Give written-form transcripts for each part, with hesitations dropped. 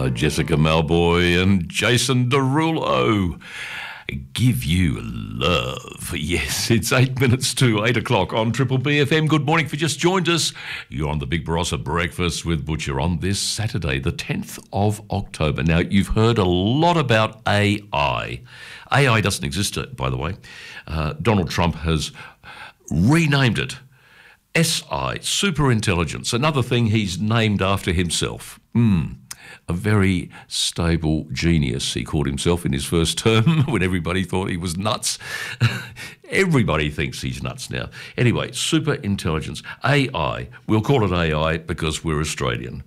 Jessica Malboy and Jason Derulo. Give you love. Yes, it's 8 minutes to 8 o'clock on Triple BFM. Good morning. If you just joined us, you're on the Big Barossa Breakfast with Butcher on this Saturday, the 10th of October. Now, you've heard a lot about AI. AI doesn't exist, by the way. Donald Trump has renamed it SI, superintelligence, another thing he's named after himself. A very stable genius, he called himself in his first term when everybody thought he was nuts. Everybody thinks he's nuts now. Anyway, superintelligence, AI. We'll call it AI because we're Australian.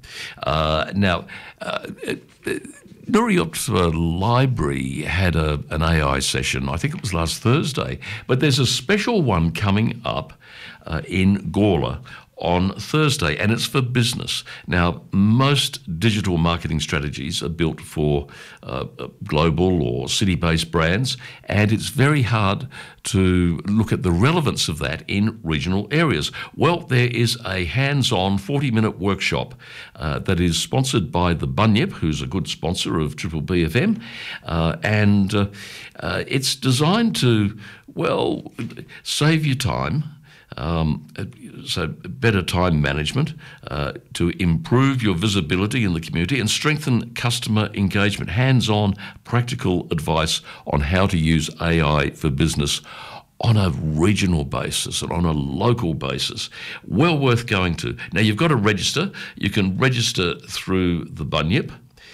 Nuriyot Library had an AI session, I think it was last Thursday, but there's a special one coming up in Gawler on Thursday, and it's for business. Now, most digital marketing strategies are built for global or city-based brands, and it's very hard to look at the relevance of that in regional areas. Well, there is a hands-on 40-minute workshop that is sponsored by the Bunyip, who's a good sponsor of Triple BFM, and it's designed to, well, save you time, so better time management, to improve your visibility in the community and strengthen customer engagement. Hands-on practical advice on how to use AI for business on a regional basis and on a local basis. Well worth going to. Now, you've got to register. You can register through the Bunyip.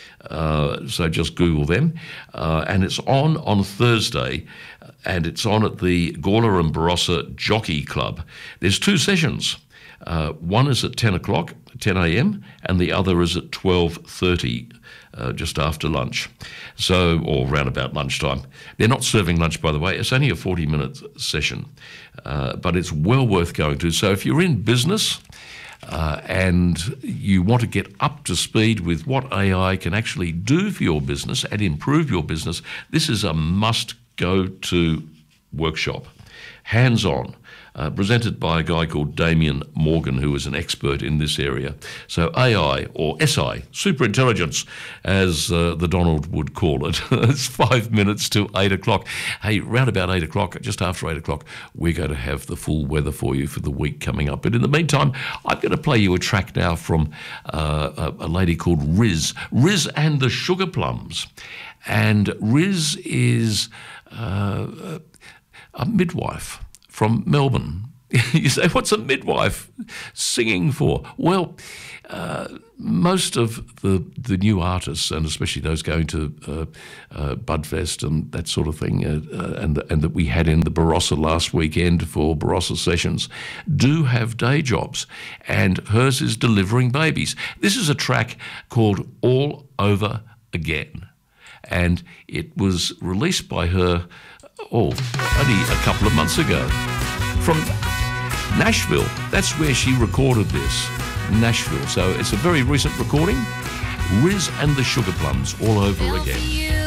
So just Google them. And it's on Thursday, and it's on at the Gawler and Barossa Jockey Club. There's two sessions. One is at 10 o'clock, 10 a.m., and the other is at 12:30, just after lunch. So, or round about lunchtime. They're not serving lunch, by the way. It's only a 40-minute session, but it's well worth going to. So if you're in business, and you want to get up to speed with what AI can actually do for your business and improve your business, this is a must-go-to workshop. Hands-on, presented by a guy called Damien Morgan, who is an expert in this area. So AI, or SI, superintelligence, as the Donald would call it. It's 5 minutes to 8 o'clock. Hey, round about 8 o'clock, just after 8 o'clock, we're going to have the full weather for you for the week coming up. But in the meantime, I'm going to play you a track now from a lady called Riz. Riz and the Sugar Plums. And Riz is a midwife from Melbourne. You say, what's a midwife singing for? Well, most of the new artists, and especially those going to Budfest and that sort of thing, and that we had in the Barossa last weekend for Barossa sessions, do have day jobs, and hers is delivering babies. This is a track called All Over Again, and it was released by her only a couple of months ago. From Nashville, that's where she recorded this, Nashville. So it's a very recent recording. Riz and the Sugar Plums, All Over Again.